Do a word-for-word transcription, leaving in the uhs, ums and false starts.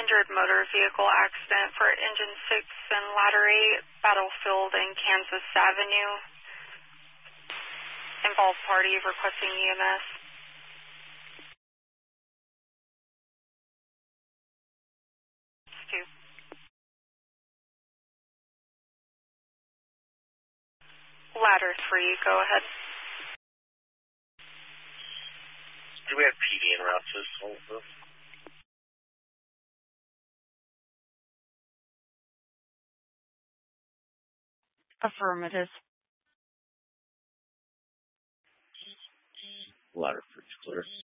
hundred motor vehicle accident for engine six and ladder eight, Battlefield and Kansas Avenue. Involved party requesting E M S. Two. Ladder three, go ahead. Do we have P D en route to Saltville? Affirmative. Ladder three is clear.